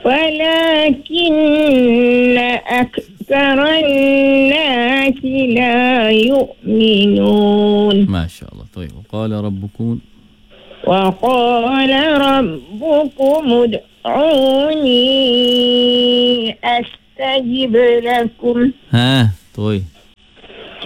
ولكن أكثر الناس لا يؤمنون. ما شاء الله. طيب وقال ربكم ادعوني أستجب لكم. طيب